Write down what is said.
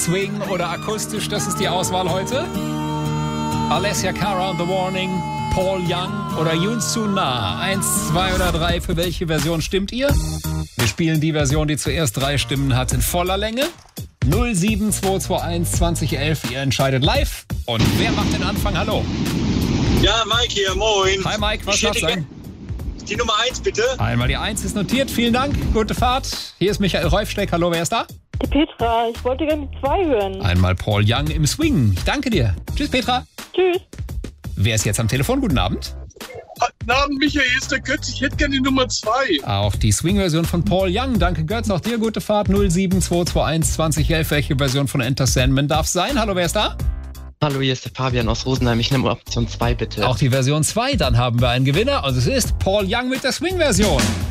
Swing oder akustisch, das ist die Auswahl heute. Alessia Cara und The Warning, Paul Young oder Yoon Soo-na. 1, 2 oder 3, für welche Version stimmt ihr? Wir spielen die Version, die zuerst 3 Stimmen hat, in voller Länge. 07221 2011, ihr entscheidet live. Und wer macht den Anfang? Hallo. Ja, Mike hier, moin. Hi Mike, was darf sein? Die Nummer 1 bitte. Einmal die 1 ist notiert, vielen Dank, gute Fahrt. Hier ist Michael Reufsteck, hallo, wer ist da? Die Petra, ich wollte gerne die 2 hören. Einmal Paul Young im Swing, ich danke dir. Tschüss Petra. Tschüss. Wer ist jetzt am Telefon? Guten Abend. Guten Abend, Michael, hier ist der Götz. Ich hätte gerne die Nummer 2. Auch die Swing-Version von Paul Young. Danke Götz, auch dir gute Fahrt. 07221 2011. Welche Version von Enter Sandman darf sein? Hallo, wer ist da? Hallo, hier ist der Fabian aus Rosenheim. Ich nehme Option 2, bitte. Auch die Version 2. Dann haben wir einen Gewinner. Und es ist Paul Young mit der Swing-Version.